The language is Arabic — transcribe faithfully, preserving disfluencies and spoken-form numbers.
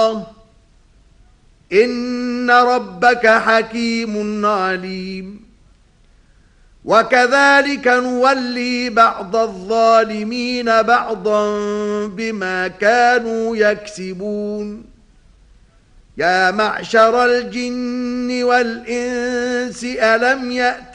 الله إن ربك حكيم عليم وكذلك نولي بعض الظالمين بعضا بما كانوا يكسبون يا معشر الجن والإنس ألم يأت